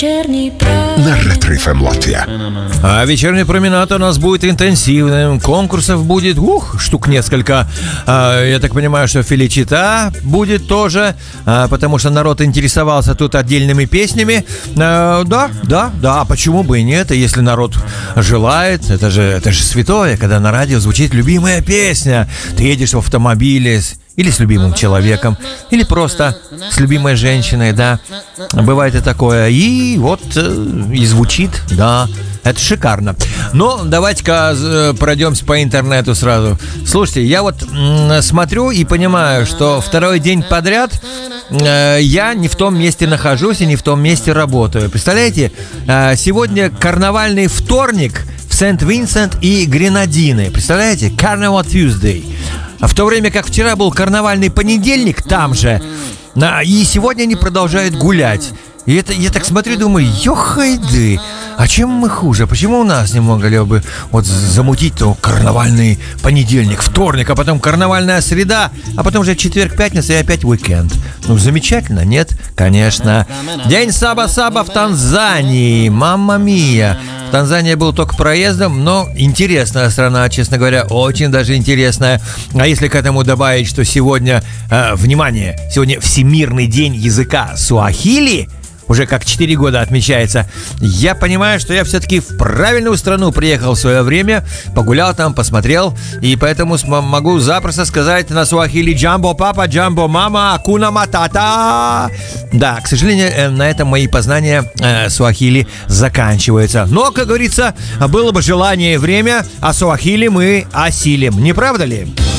на Ретро-ФМ Латвия. А вечерний променад у нас будет интенсивным. Конкурсов будет, штук несколько. Я так понимаю, что Феличита будет тоже, потому что народ интересовался тут отдельными песнями. Да, почему бы и нет, если народ желает. Это же святое, когда на радио звучит любимая песня. Ты едешь в автомобиле или с любимым человеком, или просто с любимой женщиной, да. Бывает и такое. И вот и звучит, да. Это шикарно. Но давайте-ка пройдемся по интернету сразу. Слушайте, я вот смотрю и понимаю, что второй день подряд я не в том месте нахожусь и не в том месте работаю. Представляете, сегодня карнавальный вторник в Сент-Винсент и Гренадины. Представляете? Carnival Tuesday. В то время как вчера был карнавальный понедельник там же, и сегодня они продолжают гулять. И это я так смотрю, думаю, ёхайды, а чем мы хуже? Почему у нас не могли бы вот замутить карнавальный понедельник, вторник, а потом карнавальная среда, а потом уже четверг, пятница и опять уикенд? Ну, замечательно, нет? Конечно. День Саба-Саба в Танзании. Мамма мия. В Танзании был только проездом, но интересная страна, честно говоря, очень даже интересная. А если к этому добавить, что сегодня, внимание, сегодня Всемирный день языка суахили, уже как 4 года отмечается, я понимаю, что я все-таки в правильную страну приехал в свое время, погулял там, посмотрел, и поэтому могу запросто сказать на суахили «Джамбо папа, джамбо мама, акуна матата». Да, к сожалению, на этом мои познания суахили заканчиваются. Но, как говорится, было бы желание и время, а суахили мы осилим. Не правда ли?